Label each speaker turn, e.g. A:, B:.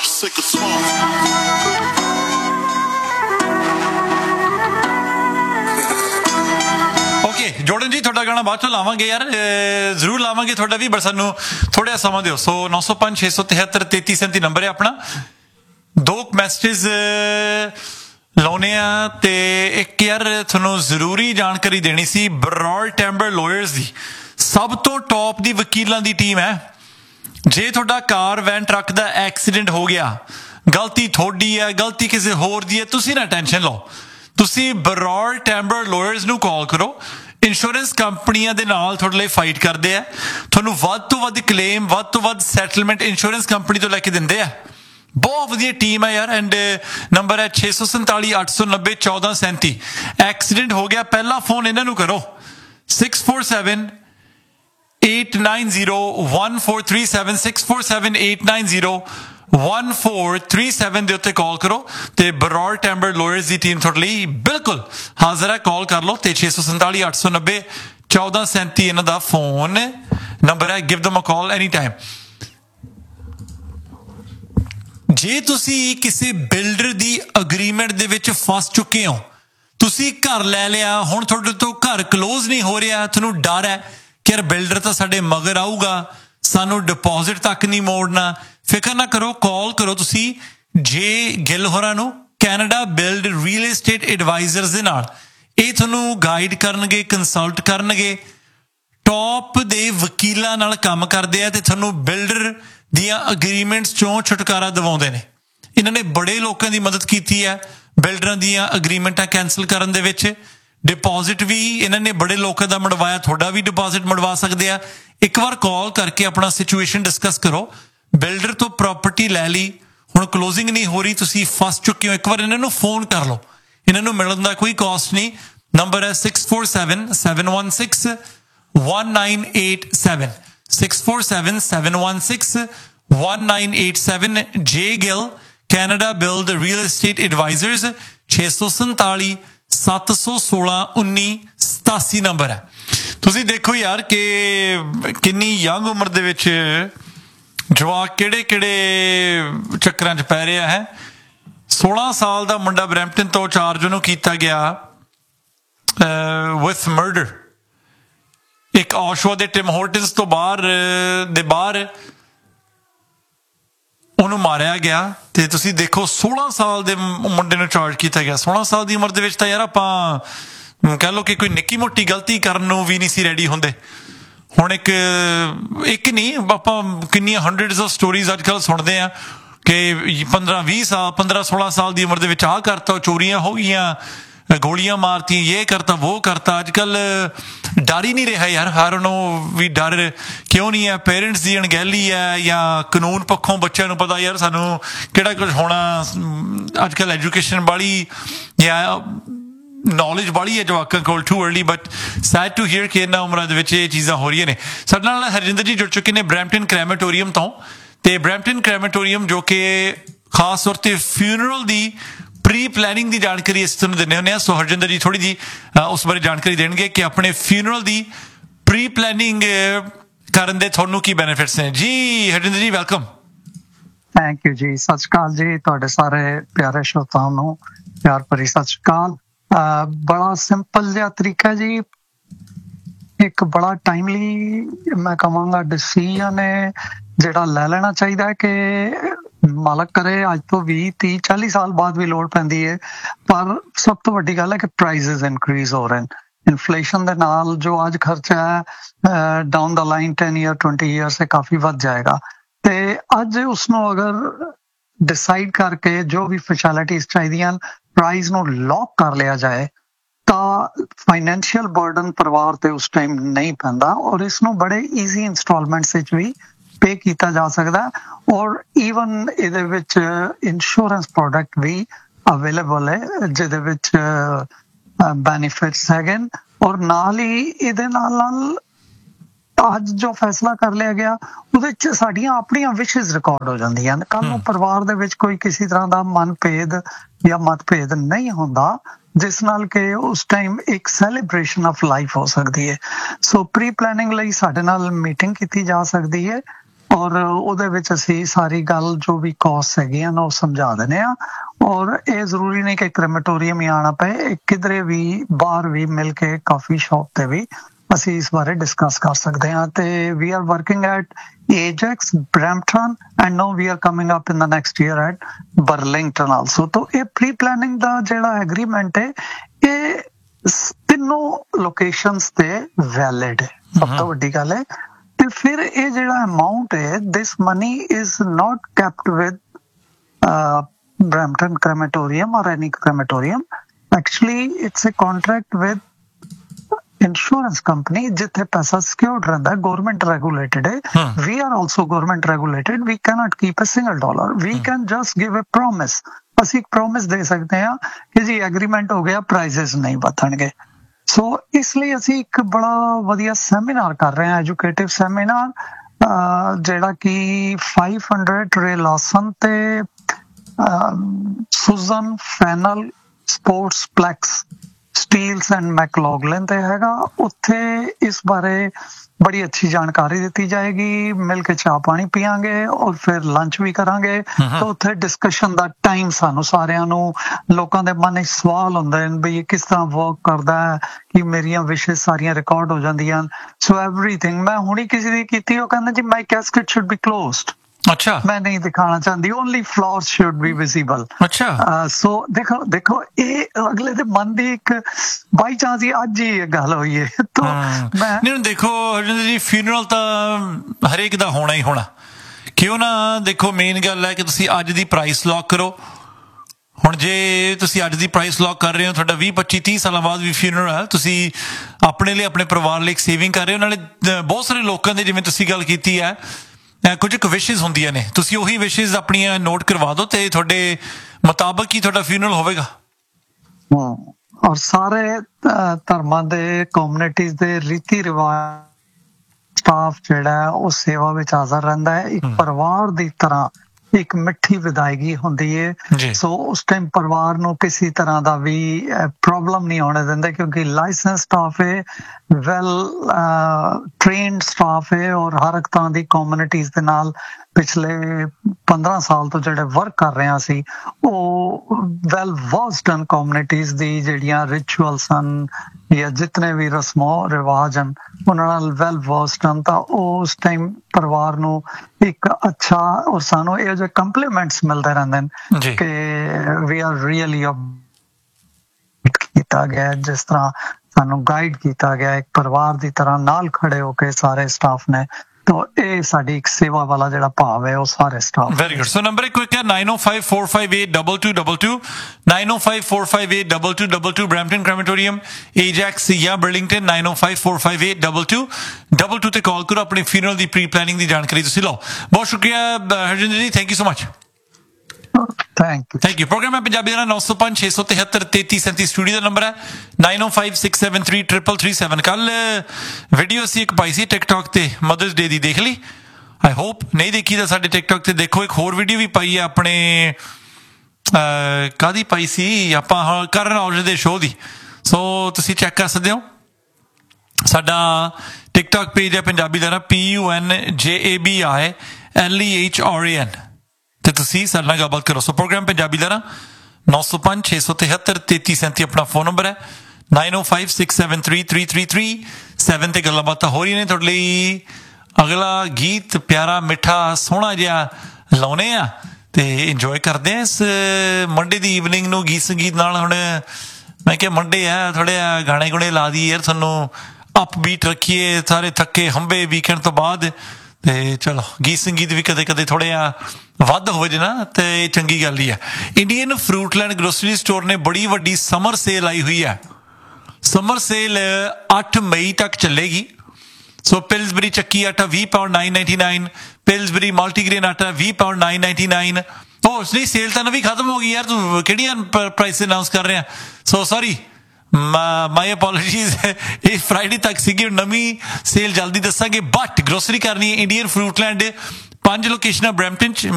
A: sick of small.
B: Okay ਜੋੜਨ ਜੀ ਤੁਹਾਡਾ ਗਾਣਾ ਬਾਅਦ ਚੋਂ ਲਾਵਾਂਗੇ ਯਾਰ, ਜ਼ਰੂਰ ਲਾਵਾਂਗੇ ਤੁਹਾਡਾ ਵੀ, ਪਰ ਸਾਨੂੰ ਥੋੜ੍ਹਾ ਸਮਾਂ ਦਿਓ। ਸੋ 905 673 3337 ਨੰਬਰ ਹੈ ਆਪਣਾ। ਦੋ ਮੈਸੇਜ ਲਾਉਣੇ ਆ ਤੇ ਇੱਕ ਯਾਰ ਤੁਹਾਨੂੰ ਜ਼ਰੂਰੀ ਜਾਣਕਾਰੀ ਦੇਣੀ ਸੀ। ਬਰੌਲ ਟੈਂਬਰ ਲਾਇਰਸ ਦੀ ਸਭ ਤੋਂ ਟੌਪ ਦੀ ਵਕੀਲਾਂ ਦੀ ਟੀਮ ਹੈ। ਜੇ ਤੁਹਾਡਾ ਕਾਰ ਵੈਨ ਟਰੱਕ ਦਾ ਐਕਸੀਡੈਂਟ ਹੋ ਗਿਆ, ਗਲਤੀ ਤੁਹਾਡੀ ਹੈ, ਗਲਤੀ ਕਿਸੇ ਹੋਰ ਦੀ ਹੈ, ਤੁਸੀਂ ਨਾ ਟੈਨਸ਼ਨ ਲਓ। ਤੁਸੀਂ ਬਰੌਲ ਟੈਂਬਰ ਲਾਇਰਸ ਨੂੰ ਕਾਲ ਕਰੋ। ਇੰਸ਼ੋਰੈਂਸ ਕੰਪਨੀਆਂ ਦੇ ਨਾਲ ਤੁਹਾਡੇ ਲਈ ਫਾਈਟ ਕਰਦੇ ਆ। ਤੁਹਾਨੂੰ ਵੱਧ ਤੋਂ ਵੱਧ ਕਲੇਮ, ਵੱਧ ਤੋਂ ਵੱਧ ਸੈਟਲਮੈਂਟ ਇੰਸ਼ੋਰੈਂਸ ਕੰਪਨੀ ਤੋਂ ਲੈ ਕੇ ਦਿੰਦੇ ਆ। ਬਹੁਤ ਵਧੀਆ ਟੀਮ ਹੈ ਯਾਰ। ਐਂਡ ਨੰਬਰ ਹੈ 647 890 1437। ਐਕਸੀਡੈਂਟ ਹੋ ਗਿਆ, ਪਹਿਲਾ ਫੋਨ ਇਹਨਾਂ ਨੂੰ ਕਰੋ 647 890 1437 647 890 1437 ਦੇ ਉੱਤੇ ਕਾਲ ਕਰੋ ਤੇ ਬਰੌਲ ਟੈਂਬਰ ਲਾਇਰਸ ਦੀ ਟੀਮ ਤੁਹਾਡੇ ਲਈ ਬਿਲਕੁਲ ਹਾਜ਼ਰ ਹੈ। ਕਾਲ ਕਰ ਲਓ ਤੇ 647 890 1437 ਇਹਨਾਂ ਦਾ ਫੋਨ ਨੰਬਰ ਹੈ। ਗਿਵ ਦਮ ਅ ਕਾਲ ਐਨੀ ਟਾਈਮ। ਜੇ ਤੁਸੀਂ ਕਿਸੇ ਬਿਲਡਰ ਦੀ ਅਗਰੀਮੈਂਟ ਦੇ ਵਿੱਚ ਫਸ ਚੁੱਕੇ ਹੋ, ਤੁਸੀਂ ਘਰ ਲੈ ਲਿਆ, ਹੁਣ ਤੁਹਾਡੇ ਤੋਂ ਘਰ ਕਲੋਜ਼ ਨਹੀਂ ਹੋ ਰਿਹਾ, ਤੁਹਾਨੂੰ ਡਰ ਹੈ ਕਿ ਯਾਰ ਬਿਲਡਰ ਤਾਂ ਸਾਡੇ ਮਗਰ ਆਊਗਾ, ਸਾਨੂੰ ਡਿਪੋਜ਼ਿਟ ਤੱਕ ਨਹੀਂ ਮੋੜਨਾ, ਫਿਕਰ ਨਾ ਕਰੋ। ਕਾਲ ਕਰੋ ਤੁਸੀਂ ਜੇ ਗਿੱਲ ਹੋਰਾਂ ਨੂੰ, Canada build real estate advisers ਦੇ ਨਾਲ। ਇਹ ਤੁਹਾਨੂੰ ਗਾਈਡ ਕਰਨਗੇ, ਕੰਸਲਟ ਕਰਨਗੇ, ਟੌਪ ਦੇ ਵਕੀਲਾਂ ਨਾਲ ਕੰਮ ਕਰਦੇ ਆ ਤੇ ਤੁਹਾਨੂੰ ਬਿਲਡਰ ਦੀਆਂ ਅਗਰੀਮੈਂਟਸ ਚੋਂ ਛੁਟਕਾਰਾ ਦਿਵਾਉਂਦੇ ਨੇ। ਇਹਨਾਂ ਨੇ ਬੜੇ ਲੋਕਾਂ ਦੀ ਮਦਦ ਕੀਤੀ ਹੈ ਬਿਲਡਰਾਂ ਦੀਆਂ ਅਗਰੀਮੈਂਟਾਂ ਕੈਂਸਲ ਕਰਨ ਦੇ ਵਿੱਚ। ਡਿਪੋਜ਼ਿਟ ਵੀ ਇਹਨਾਂ ਨੇ ਬੜੇ ਲੋਕਾਂ ਦਾ ਮੜਵਾਇਆ, ਤੁਹਾਡਾ ਵੀ ਡਿਪੋਜ਼ਿਟ ਮੜਵਾ ਸਕਦੇ ਆ। ਇੱਕ ਵਾਰ ਕਾਲ ਕਰਕੇ ਆਪਣਾ ਸਿਚੁਏਸ਼ਨ ਡਿਸਕਸ ਕਰੋ। ਬਿਲਡਰ ਤੋਂ ਪ੍ਰਾਪਰਟੀ ਲੈ ਲਈ, ਹੁਣ ਕਲੋਜ਼ਿੰਗ ਨਹੀਂ ਹੋ ਰਹੀ, ਤੁਸੀਂ ਫਸ ਚੁੱਕੇ ਹੋ, ਇੱਕ ਵਾਰ ਇਹਨਾਂ ਨੂੰ ਫੋਨ ਕਰ ਲਓ। ਇਹਨਾਂ ਨੂੰ ਮਿਲਣ ਦਾ ਕੋਈ ਕਾਸਟ ਨਹੀਂ। ਨੰਬਰ ਹੈ 647 716 1987 647 716 1987। ਜੇ Gill Canada build real estate advisers 647 716 1987 number ਹੈ। ਤੁਸੀਂ ਦੇਖੋ ਯਾਰ ਕਿ ਕਿੰਨੀ ਯੰਗ ਉਮਰ ਦੇ ਵਿੱਚ ਜਵਾਕ ਕਿਹੜੇ ਕਿਹੜੇ ਚੱਕਰਾਂ 'ਚ ਪੈ ਰਿਹਾ ਹੈ। 16 ਸਾਲ ਦਾ ਮੁੰਡਾ ਬਰੈਂਪਟਨ ਤੋਂ ਚਾਰਜ ਉਹਨੂੰ ਕੀਤਾ ਗਿਆ ਵਿਥ ਮਰਡਰ। ਇੱਕ ਔਸ਼ਵਾ ਦੇ ਟਿਮ ਹੋਰਟਨਸ ਤੋਂ ਬਾਹਰ ਉਹਨੂੰ ਮਾਰਿਆ ਗਿਆ ਤੇ ਤੁਸੀਂ ਦੇਖੋ 16 ਸਾਲ ਦੇ ਮੁੰਡੇ ਨੂੰ ਚਾਰਜ ਕੀਤਾ ਗਿਆ। 16 ਸਾਲ ਦੀ ਉਮਰ ਦੇ ਵਿੱਚ ਤਾਂ ਯਾਰ ਆਪਾਂ ਕਹਿ ਲਓ ਕਿ ਕੋਈ ਨਿੱਕੀ ਮੋਟੀ ਗਲਤੀ ਕਰਨ ਨੂੰ ਵੀ ਨਹੀਂ ਸੀ ਰੈਡੀ ਹੁੰਦੇ। ਹੁਣ ਇੱਕ ਨਹੀਂ, ਆਪਾਂ ਕਿੰਨੀਆਂ ਹੰਡਰਡਸ ਆਫ ਸਟੋਰੀਜ਼ ਅੱਜ ਕੱਲ੍ਹ ਸੁਣਦੇ ਆ ਕਿ 15-20 ਸਾਲ 15-16 ਸਾਲ ਦੀ ਉਮਰ ਦੇ ਵਿੱਚ ਆਹ ਕਰਤਾ, ਚੋਰੀਆਂ ਹੋ ਗਈਆਂ, ਗੋਲੀਆਂ ਮਾਰਤੀਆਂ, ਇਹ ਕਰਤਾ ਵੋ ਕਰਤਾ। ਅੱਜ ਕੱਲ੍ਹ ਡਰ ਹੀ ਨਹੀਂ ਰਿਹਾ ਯਾਰ। ਹਰ ਨੂੰ ਵੀ ਡਰ ਕਿਉਂ ਨਹੀਂ ਹੈ? ਪੇਰੈਂਟਸ ਦੀ ਅਣਗਹਿਲੀ ਹੈ ਜਾਂ ਕਾਨੂੰਨ ਪੱਖੋਂ ਬੱਚਿਆਂ ਨੂੰ ਪਤਾ ਯਾਰ ਸਾਨੂੰ ਕਿਹੜਾ ਕੁਝ ਹੋਣਾ। ਅੱਜ ਕੱਲ੍ਹ ਐਜੂਕੇਸ਼ਨ ਵਾਲੀ ਜਾਂ ਨੌਲੇਜ ਵਾਲੀ ਹੈ ਜਵਾਕਾਂ ਕੋਲ, too early. But sad to here ਕਿ ਇਹਨਾਂ ਉਮਰਾਂ ਦੇ ਵਿੱਚ ਇਹ ਚੀਜ਼ਾਂ ਹੋ ਰਹੀਆਂ ਨੇ। ਸਾਡੇ ਨਾਲ ਹਰਜਿੰਦਰ ਜੀ ਜੁੜ ਚੁੱਕੇ ਨੇ ਬਰੈਂਪਟਨ ਕ੍ਰੈਮੇਟੋਰੀਅਮ ਤੋਂ। ਤੇ ਬਰੈਂਪਟਨ ਕ੍ਰੈਮੇਟੋਰੀਅਮ ਜੋ ਕਿ ਖਾਸ ਤੌਰ ਤੇ ਫਿਊਨਰਲ ਦੀ ਪ੍ਰੀ ਪਲੈਨਿੰਗ ਦੀ ਜਾਣਕਾਰੀ ਅਸੀਂ ਤੁਹਾਨੂੰ ਦਿੰਦੇ ਹੁੰਦੇ ਹਾਂ। ਸੋ ਹਰਜਿੰਦਰ ਜੀ ਥੋੜ੍ਹੀ ਜਿਹੀ ਉਸ ਬਾਰੇ ਜਾਣਕਾਰੀ ਦੇਣਗੇ ਕਿ ਆਪਣੇ ਫਿਊਨਰਲ ਦੀ ਪ੍ਰੀ ਪਲੈਨਿੰਗ ਕਰਨ ਦੇ ਤੁਹਾਨੂੰ ਕੀ ਬੈਨੀਫਿਟਸ ਨੇ। ਜੀ ਹਰਜਿੰਦਰ ਜੀ ਵੈਲਕਮ।
C: ਥੈਂਕ ਯੂ ਜੀ। ਸਤਿ ਸ਼੍ਰੀ ਅਕਾਲ ਜੀ ਤੁਹਾਡੇ ਸਾਰੇ ਪਿਆਰੇ ਸ਼ਰੋਤਾਵਾਂ ਨੂੰ ਪਿਆਰ ਭਰੀ ਸਤਿ ਸ਼੍ਰੀ ਅਕਾਲ। ਬੜਾ ਸਿੰਪਲ ਜਿਹਾ ਤਰੀਕਾ ਜੀ, ਇੱਕ ਬੜਾ ਟਾਈਮਲੀ ਮੈਂ ਕਹਾਂਗਾ ਡਿਸੀਜਨ ਹੈ ਜਿਹੜਾ ਲੈ ਲੈਣਾ ਚਾਹੀਦਾ ਹੈ ਕਿ ਮਾਲਕ ਕਰੇ ਅੱਜ ਤੋਂ 20-30-40 ਸਾਲ ਬਾਅਦ ਵੀ ਲੋੜ ਪੈਂਦੀ ਹੈ। ਪਰ ਸਭ ਤੋਂ ਵੱਡੀ ਗੱਲ ਹੈ ਕਿ ਪ੍ਰਾਈਸਿਸ ਇਨਕਰੀਜ਼ ਹੋ ਰਹੇ ਨੇ। ਇਨਫਲੇਸ਼ਨ ਦੇ ਨਾਲ ਜੋ ਅੱਜ ਖਰਚਾ ਹੈ ਡਾਊਨ ਦਾ ਲਾਈਨ 10 ਈਅਰ 20 ਈਅਰ ਸੇ ਕਾਫੀ ਵੱਧ ਜਾਏਗਾ। ਤੇ ਅੱਜ ਉਸਨੂੰ ਅਗਰ ਡਿਸਾਈਡ ਕਰਕੇ ਜੋ ਵੀ ਫੈਸਿਲਿਟੀਜ਼ ਚਾਹੀਦੀਆਂ ਪ੍ਰਾਈਸ ਨੂੰ ਲੌਕ ਕਰ ਲਿਆ ਜਾਏ ਤਾਂ ਫਾਈਨੈਂਸ਼ੀਅਲ ਬਰਡਨ ਪਰਿਵਾਰ ਤੇ ਉਸ ਟਾਈਮ ਨਹੀਂ ਪੈਂਦਾ ਔਰ ਇਸ ਨੂੰ ਬੜੇ ਈਜ਼ੀ ਇੰਸਟਾਲਮੈਂਟਸ ਵਿੱਚ ਵੀ ਪੇ ਕੀਤਾ ਜਾ ਸਕਦਾ। ਔਰ ਈਵਨ ਇਹਦੇ ਵਿੱਚ ਇੰਸ਼ੋਰੈਂਸ ਪ੍ਰੋਡਕਟ ਵੀ ਅਵੇਲੇਬਲ ਹੈ ਜਿਹਦੇ ਵਿੱਚ ਬੈਨੀਫਿਟਸ ਹੈਗੇ ਔਰ ਨਾਲ ਹੀ ਇਹਦੇ ਨਾਲ ਅੱਜ ਜੋ ਫੈਸਲਾ ਕਰ ਲਿਆ ਗਿਆ ਉਹਦੇ ਚ ਸਾਡੀਆਂ ਆਪਣੀਆਂ ਵਿਸ਼ੇਸ ਰਿਕਾਰਡ ਹੋ ਜਾਂਦੀਆਂ ਨੇ। ਕੱਲ ਨੂੰ ਪਰਿਵਾਰ ਦੇ ਵਿੱਚ ਕੋਈ ਕਿਸੇ ਤਰ੍ਹਾਂ ਦਾ ਮਨਭੇਦ ਜਾਂ ਮਤਭੇਦ ਨਹੀਂ ਹੁੰਦਾ ਜਿਸ ਨਾਲ ਕਿ ਉਸ ਟਾਈਮ ਇੱਕ ਸੈਲੀਬ੍ਰੇਸ਼ਨ ਆਫ ਲਾਈਫ ਹੋ ਸਕਦੀ ਹੈ। ਸੋ ਪ੍ਰੀ ਪਲੈਨਿੰਗ ਲਈ ਸਾਡੇ ਨਾਲ ਮੀਟਿੰਗ ਕੀਤੀ ਜਾ ਸਕਦੀ ਹੈ ਔਰ ਉਹਦੇ ਵਿੱਚ ਅਸੀਂ ਸਾਰੀ ਗੱਲ ਜੋ ਵੀ ਕਾਸਟ ਹੈਗੀਆਂ ਨਾ ਉਹ ਸਮਝਾ ਦਿੰਦੇ ਆ ਔਰ ਇਹ ਜ਼ਰੂਰੀ ਨਹੀਂ ਕਿ ਕ੍ਰੈਮੇਟੋਰੀਅਮ ਹੀ ਆਣਾ ਪਏ ਕਿਧਰੇ ਵੀ ਬਾਹਰ ਵੀ ਮਿਲ ਕੇ ਕਾਫੀ ਸ਼ਾਪ ਤੇ ਵੀ ਅਸੀਂ ਇਸ ਬਾਰੇ ਡਿਸਕਸ ਕਰ ਸਕਦੇ ਹਾਂ ਤੇ ਵੀ are working at Ajax, Brampton and now we are coming up in the next year at Burlington also तो ਇਹ ਪ੍ਰੀ ਪਲਾਨਿੰਗ ਦਾ ਜਿਹੜਾ ਐਗਰੀਮੈਂਟ ਹੈ ਇਹ ਤਿੰਨੋਂ ਲੋਕੇਸ਼ਨਸ ਤੇ ਵੈਲਿਡ ਹੈ ਸਭ ਤੋਂ ਵੱਡੀ ਗੱਲ ਹੈ ਤੇ ਫਿਰ ਇਹ ਜਿਹੜਾ ਅਮਾਉਂਟ ਹੈ this money is not kept with Brampton crematorium or any crematorium actually it's a contract with insurance company जिथे पैसा सिक्योर्ड रहता है गवर्नमेंट रेगुलेटेड है we are also government regulated we can not keep a single dollar we can just give a promise ਅਸੀਂ ਇੱਕ promise ਦੇ ਸਕਦੇ ਹਾਂ ਕਿ ਜੀ ਐਗਰੀਮੈਂਟ ਹੋ ਗਿਆ ਪ੍ਰਾਈਸਸ ਨਹੀਂ ਵਧਣਗੇ ਸੋ ਇਸ ਲਈ ਅਸੀਂ ਇੱਕ ਬੜਾ ਵਧੀਆ ਸੈਮੀਨਾਰ ਕਰ ਰਹੇ ਹਾਂ ਐਜੂਕੇਟਿਵ ਸੈਮੀਨਾਰ ਜਿਹੜਾ ਕਿ 500 ਰੇ ਲਾਸਨ ਤੇ Susan ਫੈਨਲ sports plex Steeles and ਮੈਕਲੌਗਲਿਨ ਤੇ ਹੈਗਾ ਉੱਥੇ ਇਸ ਬਾਰੇ ਬੜੀ ਅੱਛੀ ਜਾਣਕਾਰੀ ਦਿੱਤੀ ਜਾਏਗੀ ਮਿਲ ਕੇ ਚਾਹ ਪਾਣੀ ਪੀਵਾਂਗੇ ਔਰ ਫਿਰ ਲੰਚ ਵੀ ਕਰਾਂਗੇ ਤਾਂ ਉੱਥੇ ਡਿਸਕਸ਼ਨ ਦਾ ਟਾਈਮ ਸਾਨੂੰ ਸਾਰਿਆਂ ਨੂੰ ਲੋਕਾਂ ਦੇ ਮਨ ਵਿੱਚ ਸਵਾਲ ਹੁੰਦੇ ਨੇ ਵੀ ਇਹ ਕਿਸ ਤਰ੍ਹਾਂ ਵਰਕ ਕਰਦਾ ਹੈ ਕਿ ਮੇਰੀਆਂ ਵਿਸ਼ੇਸ ਸਾਰੀਆਂ ਰਿਕਾਰਡ ਹੋ ਜਾਂਦੀਆਂ ਸੋ ਐਵਰੀਥਿੰਗ ਮੈਂ ਹੁਣੀ ਕਿਸੇ ਦੀ ਕੀਤੀ ਉਹ ਕਹਿੰਦਾ ਜੀ ਮਾਈ ਕੈਸਕਟ ਸ਼ੁੱਡ ਬੀ ਕਲੋਜ਼ਡ अच्छा मैं नहीं दिखाना चाहती only floors should be visible
B: अच्छा
C: सो देखो ये अगले दे मन दी एक बाई चांस ही आज ही गल हुई है तो मैं
B: नहीं देखो हरजिंदर जी फ्यूनरल ਤਾਂ ਹਰੇਕ ਦਾ ਹੋਣਾ ਹੀ ਹੋਣਾ ਕਿਉਂ ਨਾ ਦੇਖੋ ਮੇਨ ਗੱਲ ਹੈ ਕਿ ਤੁਸੀਂ ਅੱਜ ਦੀ ਪ੍ਰਾਈਸ ਲੌਕ ਕਰੋ ਹੁਣ ਜੇ ਤੁਸੀਂ ਅੱਜ ਦੀ ਪ੍ਰਾਈਸ ਲੌਕ ਕਰ ਰਹੇ ਹੋ ਤੁਹਾਡਾ 20 25 30 ਸਾਲਾਂ ਬਾਅਦ ਵੀ ਫਿਊਨਰਲ ਹੈ ਤੁਸੀਂ ਆਪਣੇ ਲਈ ਆਪਣੇ ਪਰਿਵਾਰ ਲਈ ਇੱਕ ਸੇਵਿੰਗ ਕਰ ਰਹੇ ਹੋ ਨਾਲੇ ਬਹੁਤ ਸਾਰੇ ਲੋਕਾਂ ਦੇ ਜਿਵੇਂ ਤੁਸੀਂ ਗੱਲ ਕੀਤੀ ਹੈ ਕੁਝ ਕੁ ਵਿਸ਼ੇਸ ਹੁੰਦੀਆਂ ਨੇ ਤੁਸੀਂ ਉਹੀ ਵਿਸ਼ੇਸ ਆਪਣੀਆਂ ਨੋਟ ਕਰਵਾ ਦਿਓ ਤੇ ਤੁਹਾਡੇ ਮੁਤਾਬਕ ਹੀ ਤੁਹਾਡਾ ਫਿਊਨਰਲ ਹੋਵੇਗਾ
C: ਔਰ ਸਾਰੇ ਧਰਮਾਂ ਦੇ ਕਮਿਊਨਿਟੀਜ਼ ਦੇ ਰੀਤੀ ਰਿਵਾਜ ਸਟਾਫ ਜਿਹੜਾ ਉਹ ਸੇਵਾ ਵਿੱਚ ਹਾਜ਼ਰ ਰਹਿੰਦਾ ਹੈ ਇੱਕ ਪਰਿਵਾਰ ਦੀ ਤਰ੍ਹਾਂ ਇੱਕ ਮਿੱਠੀ ਵਿਦਾਇਗੀ ਹੁੰਦੀ ਹੈ ਸੋ ਉਸ ਟਾਈਮ ਪਰਿਵਾਰ ਨੂੰ ਕਿਸੇ ਤਰ੍ਹਾਂ ਦਾ ਵੀ ਪ੍ਰੋਬਲਮ ਨਹੀਂ ਹੋਣੇ ਦਿੰਦੇ ਕਿਉਂਕਿ ਲਾਇਸੈਂਸ ਸਟਾਫ ਹੈ ਵੈਲ ਟ੍ਰੇਨਡ ਸਟਾਫ ਹੈ ਔਰ ਹਰ ਇੱਕ ਤਰ੍ਹਾਂ ਦੀ ਕਮਿਊਨਿਟੀਜ਼ ਦੇ ਨਾਲ ਪਿਛਲੇ 15 ਸਾਲ ਤੋਂ ਜਿਹੜੇ ਵਰਕ ਕਰ ਰਹੇ ਹਾਂ ਅਸੀਂ ਉਹ ਵੈਲ ਵਰਸਡ ਇਨ ਕਮਿਊਨਿਟੀਜ਼ ਦੀ ਜਿਹੜੀਆਂ ਰਿਚੁਅਲਸ ਹਨ ਜਾਂ ਜਿਤਨੇ ਵੀ ਰਸਮੋ ਰਿਵਾਜ ਹਨ ਉਹਨਾਂ ਨਾਲ ਵੈਲ ਵਰਸਡ ਹਨ ਤਾਂ ਉਸ ਟਾਈਮ ਪਰਿਵਾਰ ਨੂੰ ਇੱਕ ਅੱਛਾ ਔਰ ਸਾਨੂੰ ਇਹ ਜਿਹੇ ਕੰਪਲੀਮੈਂਟਸ ਮਿਲਦੇ ਰਹਿੰਦੇ ਨੇ ਕਿ ਵੀ ਆਰ ਰੀਅਲੀ ਕੀਤਾ ਗਿਆ ਜਿਸ ਤਰ੍ਹਾਂ ਸਾਨੂੰ ਗਾਈਡ ਕੀਤਾ ਗਿਆ ਇੱਕ ਪਰਿਵਾਰ ਦੀ ਤਰ੍ਹਾਂ ਨਾਲ ਖੜੇ ਹੋ ਕੇ ਸਾਰੇ ਸਟਾਫ ਨੇ तो ਇਹ ਸਾਡੀ ਇੱਕ ਸੇਵਾ ਵਾਲਾ ਜਿਹੜਾ ਭਾਵ ਹੈ ਉਹ ਸਾਰੇ staff
B: very good so number ਇੱਕ ਕੁਇਕ ਹੈ 9054582222 9054582222 ਬ੍ਰੈਂਪਟਨ ਕ੍ਰੈਮੇਟੋਰੀਅਮ ਏਜੈਕਸ ਜਾਂ ਬਰਲਿੰਗਟਨ 9054582222 ਤੇ ਕਾਲ ਕਰੋ ਆਪਣੀ ਫਿਊਨਰਲ ਦੀ ਪ੍ਰੀ ਪਲਾਨਿੰਗ ਦੀ ਜਾਣਕਾਰੀ ਤੁਸੀਂ ਲਓ ਬਹੁਤ ਸ਼ੁਕਰੀਆ ਹਰਜਿੰਦਰ ਜੀ thank you so much thank you programme ਹੈ ਪੰਜਾਬੀ ਦਾ 905-673-3337 ਸਟੂਡੀਓ ਦਾ ਨੰਬਰ ਹੈ 9056733337 ਕੱਲ ਵੀਡੀਓ ਸੀ ਇੱਕ ਪਾਈ ਸੀ ਟਿਕਟੌਕ ਤੇ ਮਦਰਸ ਡੇ ਦੀ ਦੇਖ ਲਈ ਆਈ ਹੋਪ ਨਹੀਂ ਦੇਖੀ ਤਾਂ ਸਾਡੇ ਟਿਕਟੌਕ ਤੇ ਦੇਖੋ ਇੱਕ ਹੋਰ ਵੀਡੀਓ ਵੀ ਪਾਈ ਹੈ ਆਪਣੇ ਕਾਹਦੀ ਪਾਈ ਸੀ ਆਪਾਂ ਕਰਨ ਔਜਲੇ ਦੇ ਸ਼ੋਅ ਦੀ ਸੋ ਤੁਸੀਂ ਚੈੱਕ ਕਰ ਸਕਦੇ ਹੋ ਸਾਡਾ ਟਿਕਟੌਕ ਪੇਜ ਹੈ ਪੰਜਾਬੀ ਦਾ PUNJABILEHRAN ਤੇ ਤੁਸੀਂ ਸਾਡੇ ਨਾਲ ਗੱਲਬਾਤ ਕਰੋ ਸੋ ਪ੍ਰੋਗਰਾਮ ਪੰਜਾਬੀ ਦਾ 9056733337 ਆਪਣਾ ਫੋਨ ਨੰਬਰ ਹੈ 9056733337 ਤੇ ਗੱਲਾਂ ਬਾਤਾਂ ਹੋ ਰਹੀਆਂ ਨੇ ਤੁਹਾਡੇ ਲਈ ਅਗਲਾ ਗੀਤ ਪਿਆਰਾ ਮਿੱਠਾ ਸੋਹਣਾ ਜਿਹਾ ਲਾਉਣੇ ਆ ਤੇ ਇੰਜੋਏ ਕਰਦੇ ਆ ਇਸ ਮੰਡੇ ਦੀ ਈਵਨਿੰਗ ਨੂੰ ਗੀਤ ਸੰਗੀਤ ਨਾਲ ਹੁਣ ਮੈਂ ਕਿਹਾ ਮੰਡੇ ਆ ਥੋੜੇ ਗਾਣੇ ਗੁਣੇ ਲਾ ਦੀ ਯਾਰ ਤੁਹਾਨੂੰ ਅਪਬੀਟ ਰੱਖੀਏ ਸਾਰੇ ਥੱਕੇ ਹੰਬੇ ਵੀਕਐਂਡ ਤੋਂ ਬਾਅਦ ਤੇ ਚਲੋ ਗੀਤ ਸੰਗੀਤ ਵੀ ਕਦੇ ਕਦੇ ਥੋੜੇ ਆ ਵੱਧ ਹੋ ਜੇ ਨਾ ਤੇ ਇਹ ਚੰਗੀ ਗੱਲ ਹੀ ਹੈ ਇੰਡੀਅਨ ਫਰੂਟਲੈਂਡ ਗਰੋਸਰੀ ਸਟੋਰ ਨੇ ਬੜੀ ਵੱਡੀ ਸਮਰ ਸੇਲ ਆਈ ਹੋਈ ਹੈ ਸਮਰ ਸੇਲ 8 ਮਈ ਤੱਕ ਚੱਲੇਗੀ ਸੋ ਪਿਲਸਬਰੀ ਚੱਕੀ ਆਟਾ £20 999 ਪਿਲਸਬਰੀ ਮਲਟੀਗ੍ਰੇਨ ਆਟਾ £20 999 ਉਹ ਨਹੀਂ ਸੇਲ ਤਾਂ ਨਵੀਂ ਖਤਮ ਹੋ ਗਈ ਯਾਰ ਤੂੰ ਕਿਹੜੀਆਂ ਪ੍ਰਾਈਸ ਅਨਾਉਂਸ ਕਰ ਰਿਹਾ ਸੋ ਸੌਰੀ ਮਾਈ ਅਪੋਲੋਜੀਜ਼ ਇਹ ਫਰਾਈਡੇ ਤੱਕ ਸੀਗੀ ਨਵੀਂ ਸੇਲ ਜਲਦੀ ਦੱਸਾਂਗੇ ਬਟ ਗਰੋਸਰੀ ਕਰਨੀ ਹੈ ਇੰਡੀਅਨ ਫਰੂਟਲੈਂਡ 5 ਲੋਕੇਸ਼ਨਾਂ ਬਰੈਂਪਟਨ 'ਚ